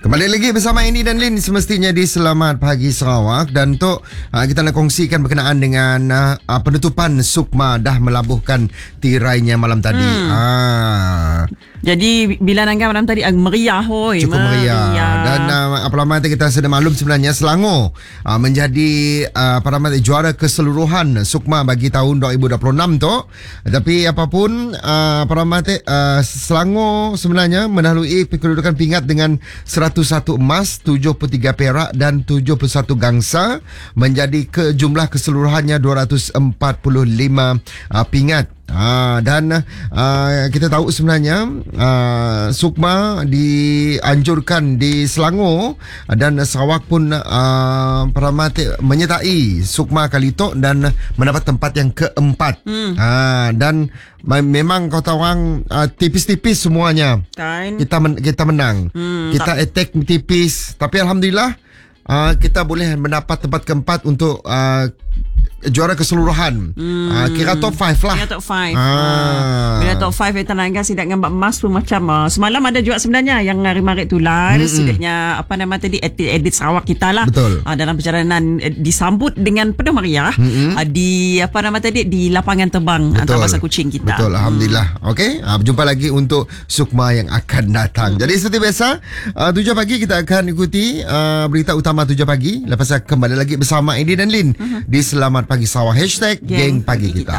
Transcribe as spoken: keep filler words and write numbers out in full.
Kembali lagi bersama Andy dan Lin semestinya di Selamat Pagi Sarawak. Dan untuk uh, kita nak kongsikan berkenaan dengan uh, penutupan Sukma dah melabuhkan tirainya malam tadi. Hmm. Ah. Jadi bila nangka malam tadi uh, meriah hoi. Cukup meriah. meriah. Dan uh, apa lama kita sudah maklum sebenarnya Selangor uh, menjadi uh, apa nama juara keseluruhan Sukma bagi tahun dua ribu dua puluh enam tu. Tapi apapun uh, apa nama uh, Selangor sebenarnya mendahului kedudukan pingat dengan seratus satu emas, tujuh puluh tiga perak dan tujuh puluh satu gangsa, menjadi ke jumlah keseluruhannya dua ratus empat puluh lima uh, pingat. Ha, dan uh, kita tahu sebenarnya uh, Sukma dianjurkan di Selangor dan Sarawak pun uh, menyertai Sukma kali itu dan mendapat tempat yang keempat. hmm. ha, Dan memang kau tahu orang uh, tipis-tipis semuanya kan? Kita men- kita menang. hmm, Kita tak. attack tipis. Tapi Alhamdulillah uh, kita boleh mendapat tempat keempat untuk uh, juara keseluruhan. hmm. uh, Kira top lima lah. Kira top lima. ah. Bila top lima kita nangka sidak dengan emas pun macam uh, semalam ada juga sebenarnya yang Rimarik Tular. hmm. Sidaknya apa nama tadi edit, edit Sarawak kita lah. Betul. uh, Dalam perjalanan eh, disambut dengan penuh meriah. hmm. uh, Di apa nama tadi di lapangan terbang Antarabangsa Kuching kita. Betul. Alhamdulillah. hmm. Okey, uh, berjumpa lagi untuk Sukma yang akan datang. hmm. Jadi seperti biasa uh, tujuh pagi kita akan ikuti uh, berita utama tujuh pagi. Lepas saya kembali lagi bersama Andy dan Lin hmm. di Selamat Pagi Sarawak. Hashtag Geng Pagi Kita.